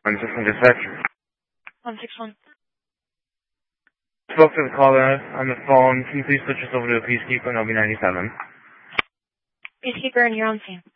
161 dispatch. 161. Spoke to the caller on the phone. Can you please switch us over to a Peacekeeper and LB97? Peacekeeper, and you're on scene.